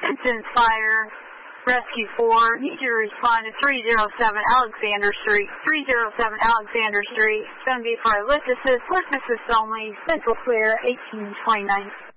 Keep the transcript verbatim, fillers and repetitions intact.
Incident Fire Rescue four, need you to respond to three oh seven Alexander Street. three oh seven Alexander Street. It's going to be for a lift assist, lift assist only, central clear, eighteen twenty-nine.